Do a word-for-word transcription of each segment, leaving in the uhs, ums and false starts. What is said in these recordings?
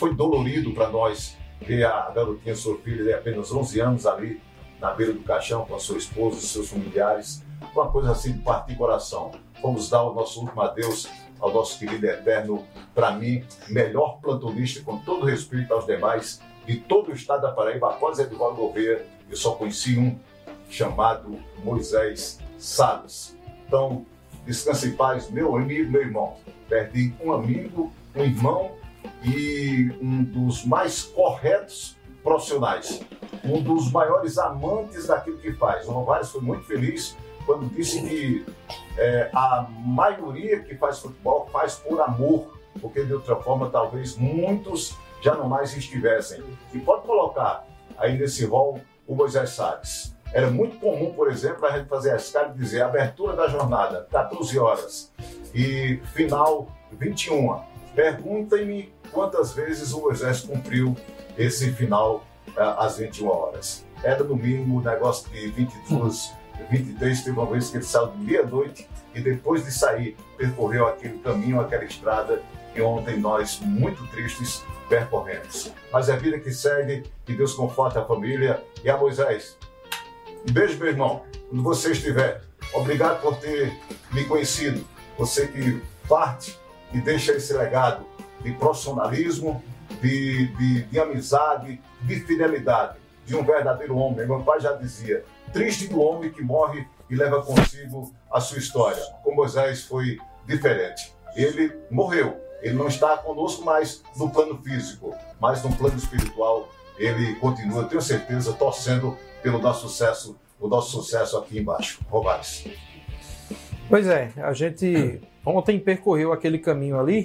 foi dolorido para nós ver a garotinha, sua filha de apenas onze anos ali na beira do caixão com a sua esposa e seus familiares. Uma coisa assim de partir coração. Vamos dar o nosso último adeus ao nosso querido eterno, para mim, melhor plantonista, com todo respeito aos demais, de todo o estado da Paraíba. Após Edivaldo Gouveia, eu só conheci um chamado Moisés Salles. Então, descanse em paz, meu amigo, meu irmão. Perdi um amigo, um irmão e um dos mais corretos profissionais, um dos maiores amantes daquilo que faz. O Rovares foi muito feliz quando disse que é, a maioria que faz futebol faz por amor, porque de outra forma talvez muitos já não mais estivessem. E pode colocar aí nesse rol o Moisés Salles. Era muito comum, por exemplo, a gente fazer a escala e dizer abertura da jornada, quatorze horas, e final vinte e uma. Perguntem-me quantas vezes o Moisés cumpriu esse final uh, às vinte e uma horas. Era no mínimo um negócio de vinte e duas, vinte e três, teve uma vez que ele saiu de meia-noite e depois de sair percorreu aquele caminho, aquela estrada que ontem nós, muito tristes, percorremos. Mas é a vida que segue, que Deus conforte a família. E a Moisés, um beijo, meu irmão, quando você estiver. Obrigado por ter me conhecido. Você que parte e deixa esse legado de profissionalismo, de, de, de amizade, de fidelidade, de um verdadeiro homem. Meu pai já dizia, triste do homem que morre e leva consigo a sua história. Com Moisés foi diferente. Ele morreu, ele não está conosco mais no plano físico, mas no plano espiritual ele continua, tenho certeza, torcendo pelo nosso sucesso, o nosso sucesso aqui embaixo. Rovares. Pois é, a gente ontem percorreu aquele caminho ali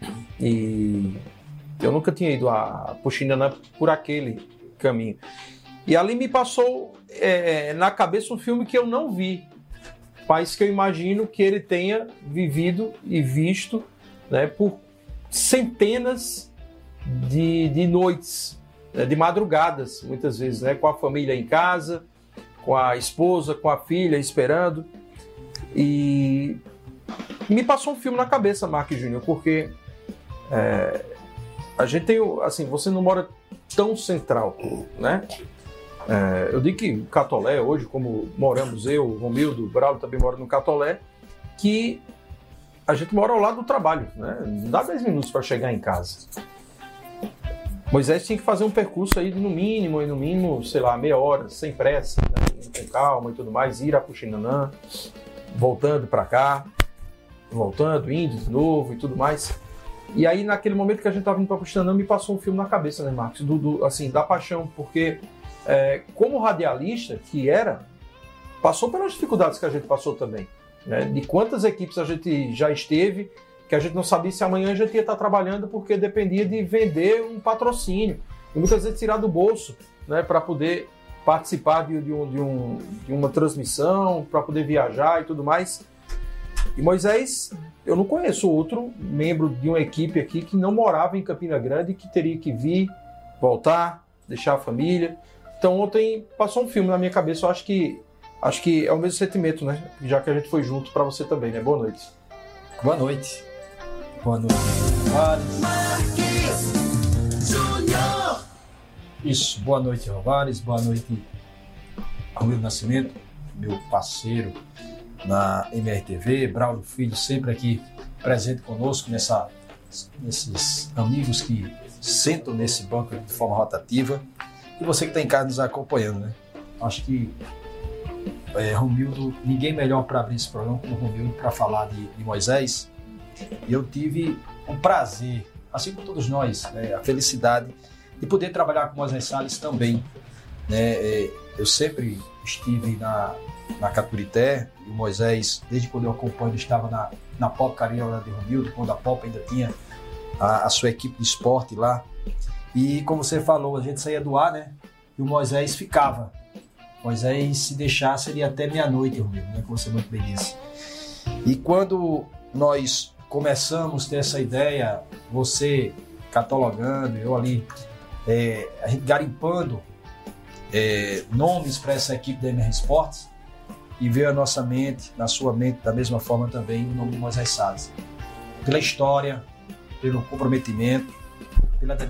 e eu nunca tinha ido a Puxinanã por aquele caminho. E ali me passou é, na cabeça um filme que eu não vi, mas que eu imagino que ele tenha vivido e visto, né, por centenas de, de noites, né, de madrugadas, muitas vezes, né, com a família em casa, com a esposa, com a filha esperando. E me passou um filme na cabeça, Mark Júnior, porque é, a gente tem, assim, você não mora tão central, né? É, eu digo que o Catolé, hoje, como moramos eu, o Romildo, o Braulio também mora no Catolé, que a gente mora ao lado do trabalho, né? Não dá dez minutos para chegar em casa. Moisés tinha que fazer um percurso aí de no mínimo, no mínimo, sei lá, meia hora, sem pressa, né? Com calma e tudo mais, ir a Puxinanã, voltando para cá, voltando, indo de novo e tudo mais. E aí, naquele momento que a gente estava indo para Puxinanã, me passou um filme na cabeça, né, Marcos? Do, do, assim, da paixão, porque é, como radialista que era, passou pelas dificuldades que a gente passou também, né? De quantas equipes a gente já esteve, que a gente não sabia se amanhã a gente ia estar trabalhando porque dependia de vender um patrocínio, e muitas vezes tirar do bolso, né, para poder participar de, de, um, de, um, de uma transmissão, para poder viajar e tudo mais. E Moisés, eu não conheço outro membro de uma equipe aqui que não morava em Campina Grande, que teria que vir, voltar, deixar a família. Então ontem passou um filme na minha cabeça, eu acho que, acho que é o mesmo sentimento, né? Já que a gente foi junto, para você também, né? Boa noite. Boa noite. Boa noite. Rovares. Júnior. Isso, boa noite, Rovares. Boa noite, Romildo Nascimento, meu parceiro na M R T V, Braulio Filho, sempre aqui presente conosco, nessa, nesses amigos que sentam nesse banco de forma rotativa, e você que está em casa nos acompanhando, né? Acho que é, Romildo, ninguém melhor para abrir esse programa como Romildo para falar de, de Moisés. Eu tive um prazer, assim como todos nós, né, a felicidade de poder trabalhar com Moisés Salles também, né? Eu sempre estive na na Caturité, e o Moisés, desde quando eu acompanho, estava na, na Pop Cariola de Romildo, quando a Pop ainda tinha a, a sua equipe de esporte lá. E como você falou, a gente saía do ar, né? E o Moisés ficava. Moisés, se deixar, seria até meia-noite, Romildo, né? Como você muito bem disse. E quando nós começamos a ter essa ideia, você catalogando, eu ali, é, a gente garimpando é, nomes para essa equipe da M R Esportes, e veio à nossa mente, na sua mente, da mesma forma também, o nome de Moisés Salles. Pela história, pelo comprometimento, pela dedicação